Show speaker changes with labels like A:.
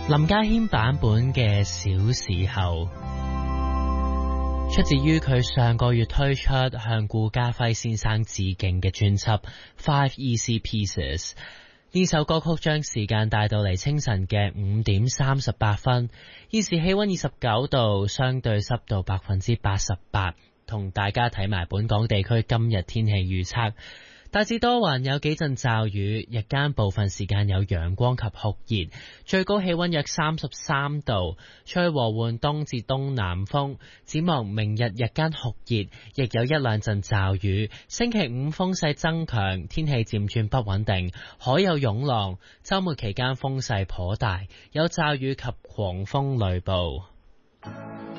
A: 林家謙版本嘅小時候，出自於佢上個月推出向顧嘉輝先生致敬嘅專輯《Five Easy Pieces》。呢首歌曲將時間帶到嚟清晨嘅5:38，現時氣溫29度，相對濕度88%。同大家睇埋本港地區今日天氣預測。大致多雲，有幾陣驟雨，日間部分時間有陽光及酷熱，最高氣溫約33度，吹和緩東至東南風。展望明日日間酷熱，亦有一兩陣驟雨。星期五風勢增強，天氣漸轉不穩定，海有湧浪。週末期間風勢頗大，有驟雨及狂風雷暴。